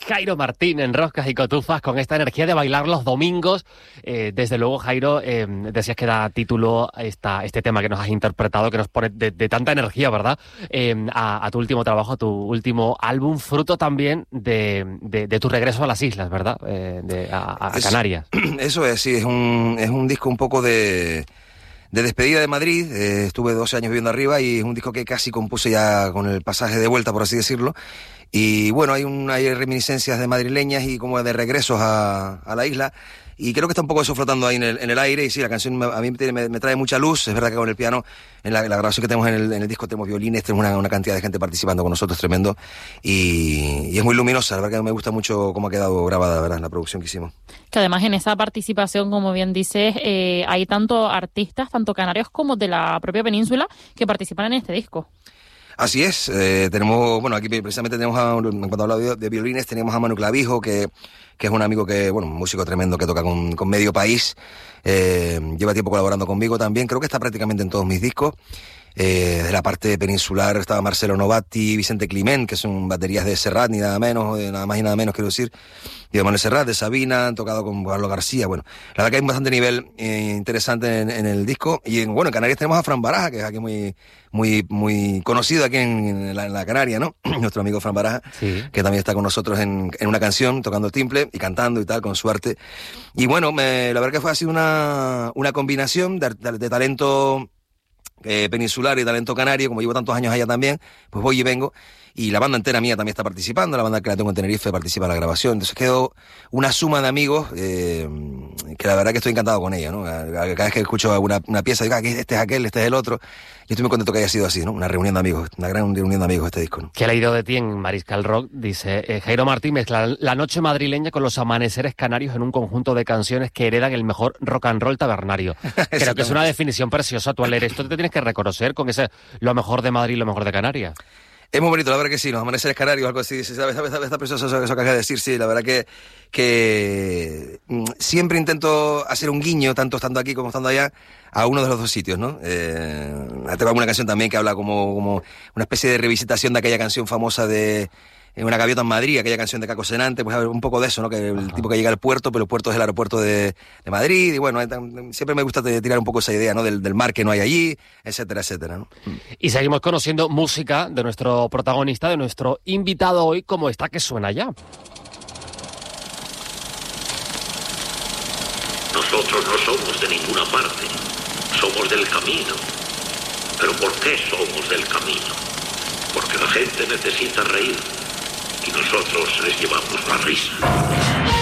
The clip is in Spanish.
Jairo Martín en Roscas y Cotufas, con esta energía de bailar los domingos. Desde luego, Jairo, decías que da título a este tema que nos has interpretado, que nos pone de tanta energía, ¿verdad? A tu último trabajo, a tu último álbum, fruto también de tu regreso a las islas, ¿verdad? A Canarias. Eso es, sí, es un disco un poco de despedida de Madrid. Estuve 12 años viviendo arriba y es un disco que casi compuse ya con el pasaje de vuelta, por así decirlo. Y bueno, hay reminiscencias de madrileñas y como de regresos a la isla. Y creo que está un poco eso flotando ahí en el aire. Y sí, la canción a mí me trae mucha luz. Es verdad que con el piano, en la grabación que tenemos en el disco, tenemos violines, tenemos una cantidad de gente participando con nosotros tremendo. Y es muy luminosa. La verdad que me gusta mucho cómo ha quedado grabada, ¿verdad?, la producción que hicimos. Que además en esa participación, como bien dices, hay tanto artistas, tanto canarios como de la propia península, que participan en este disco. Así es, tenemos, bueno, aquí precisamente tenemos, cuando hablo de violines, tenemos a Manu Clavijo, que es un amigo un músico tremendo que toca con medio país, lleva tiempo colaborando conmigo también, creo que está prácticamente en todos mis discos. De la parte peninsular estaba Marcelo Novatti, Vicente Climent, que son baterías de Serrat, ni nada menos, nada más y nada menos, quiero decir, y de Manuel Serrat, de Sabina, han tocado con Carlos García. Bueno, la verdad que hay un bastante nivel interesante en el disco. Y en Canarias tenemos a Fran Baraja, que es aquí muy conocido aquí en la Canaria, ¿no? Nuestro amigo Fran Baraja, sí, que también está con nosotros en una canción, tocando el timple y cantando y tal, con su arte. Y bueno, la verdad que ha sido una combinación de talento peninsular y talento canario. Como llevo tantos años allá también, pues voy y vengo, y la banda entera mía también está participando, la banda que la tengo en Tenerife participa en la grabación, entonces quedó una suma de amigos que la verdad que estoy encantado con ella, ¿no? Cada vez que escucho una pieza digo, este es aquel, este es el otro, y estoy muy contento que haya sido así, ¿no? Una reunión de amigos, una gran reunión de amigos este disco, ¿no? ¿Qué ha leído de ti en Mariscal Rock? Dice, Jairo Martín mezcla la noche madrileña con los amaneceres canarios en un conjunto de canciones que heredan el mejor rock and roll tabernario. Creo que es una definición preciosa. Tú al leer esto te tienes que reconocer con ese lo mejor de Madrid y lo mejor de Canarias. Es muy bonito, la verdad que sí, los amaneceres canarios, algo así, está precioso eso que acabas de decir, sí, la verdad que siempre intento hacer un guiño, tanto estando aquí como estando allá, a uno de los dos sitios, ¿no? Tengo alguna canción también que habla como una especie de revisitación de aquella canción famosa de Una gaviota en Madrid, aquella canción de Caco Senante, pues un poco de eso, ¿no? Que el tipo que llega al puerto, pero el puerto es el aeropuerto de Madrid, y bueno, siempre me gusta tirar un poco esa idea, ¿no? Del mar que no hay allí, etcétera, etcétera, ¿no? Y seguimos conociendo música de nuestro protagonista, de nuestro invitado hoy, como esta que suena ya. Nosotros no somos de ninguna parte, somos del camino. ¿Pero por qué somos del camino? Porque la gente necesita reír y nosotros les llevamos la risa.